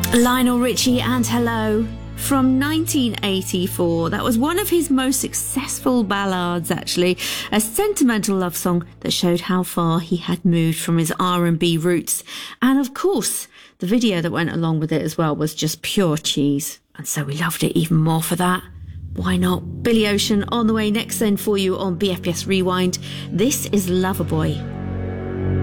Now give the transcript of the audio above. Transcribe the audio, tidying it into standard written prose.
Lionel Richie and Hello from 1984. That was one of his most successful ballads, actually, a sentimental love song that showed how far he had moved from his R&B roots. And of course, the video that went along with it as well was just pure cheese. And so we loved it even more for that. Why not? Billy Ocean on the way next then for you on BFBS Rewind. This is Loverboy.